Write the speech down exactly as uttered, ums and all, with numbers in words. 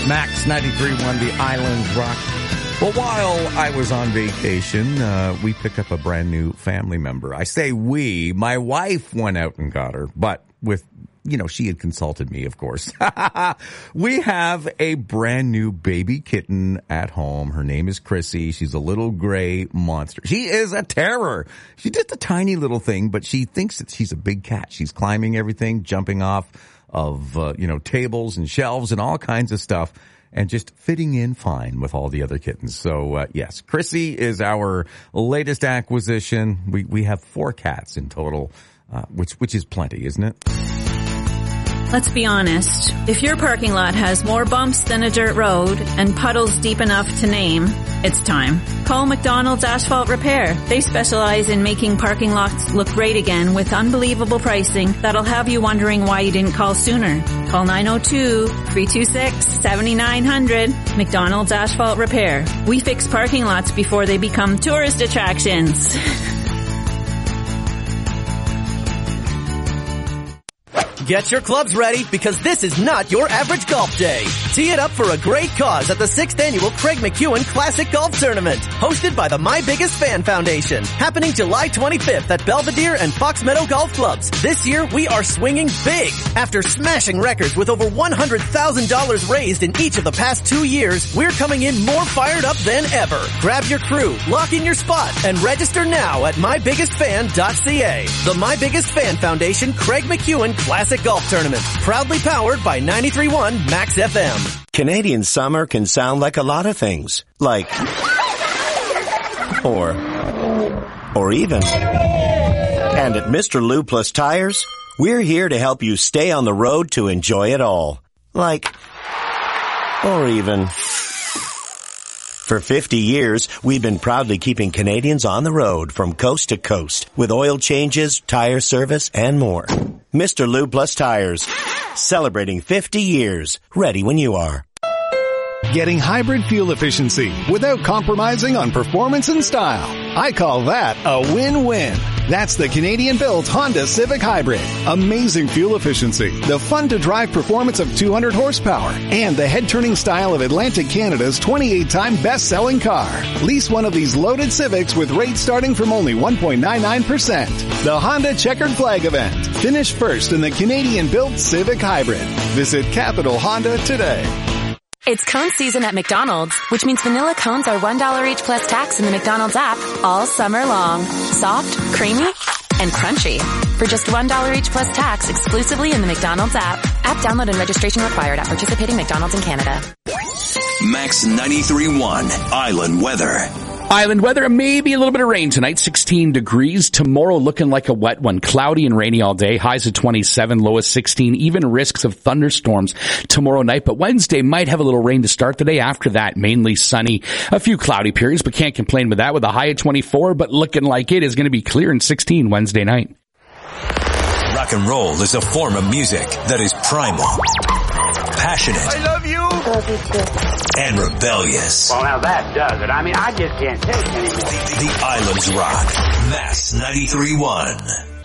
Max ninety-three point one, the Islands Rock. Well, while I was on vacation, uh, we picked up a brand new family member. I say we. My wife went out and got her, but with, you know, she had consulted me, of course. We have a brand new baby kitten at home. Her name is Chrissy. She's a little gray monster. She is a terror. She's just a tiny little thing, but she thinks that she's a big cat. She's climbing everything, jumping off of, uh, you know, tables and shelves and all kinds of stuff, and just fitting in fine with all the other kittens. So, uh, yes, Chrissy is our latest acquisition. We, we have four cats in total, uh, which, which is plenty, isn't it? Let's be honest. If your parking lot has more bumps than a dirt road and puddles deep enough to name, it's time. Call McDonald's Asphalt Repair. They specialize in making parking lots look great again with unbelievable pricing that'll have you wondering why you didn't call sooner. Call nine oh two, three two six, seven nine zero zero. McDonald's Asphalt Repair. We fix parking lots before they become tourist attractions. Get your clubs ready, because this is not your average golf day. Tee it up for a great cause at the sixth Annual Craig McEwen Classic Golf Tournament, hosted by the My Biggest Fan Foundation, happening July twenty-fifth at Belvedere and Fox Meadow Golf Clubs. This year, we are swinging big. After smashing records with over one hundred thousand dollars raised in each of the past two years, we're coming in more fired up than ever. Grab your crew, lock in your spot, and register now at my biggest fan dot c a. The My Biggest Fan Foundation Craig McEwen Classic Golf Tournament, proudly powered by ninety-three point one Max F M. Canadian summer can sound like a lot of things, like, or, or even. And at Mister Lube Plus Tires, we're here to help you stay on the road to enjoy it all, like, or even. For fifty years, we've been proudly keeping Canadians on the road from coast to coast with oil changes, tire service, and more. Mister Lube Plus Tires, celebrating fifty years, ready when you are. Getting hybrid fuel efficiency without compromising on performance and style. I call that a win-win. That's the Canadian-built Honda Civic Hybrid. Amazing fuel efficiency, the fun-to-drive performance of two hundred horsepower, and the head-turning style of Atlantic Canada's twenty-eight time best-selling car. Lease one of these loaded Civics with rates starting from only one point nine nine percent. The Honda Checkered Flag event. Finish first in the Canadian-built Civic Hybrid. Visit Capital Honda today. It's cone season at McDonald's, which means vanilla cones are one dollar each plus tax in the McDonald's app all summer long. Soft, creamy, and crunchy. For just one dollar each plus tax exclusively in the McDonald's app. App download and registration required at participating McDonald's in Canada. Max ninety-three point one Island Weather. Island weather, maybe a little bit of rain tonight, sixteen degrees. Tomorrow looking like a wet one, cloudy and rainy all day, highs of twenty-seven, low of sixteen, even risks of thunderstorms tomorrow night. But Wednesday might have a little rain to start the day. After that, mainly sunny, a few cloudy periods, but can't complain with that, with a high of twenty-four, but looking like it is going to be clear and sixteen Wednesday night. Rock and roll is a form of music that is primal, passionate. I love you. Love you too. And rebellious. Well, now that does it. I mean, I just can't take it anymore. The, the Islands Rock. Max ninety-three point one.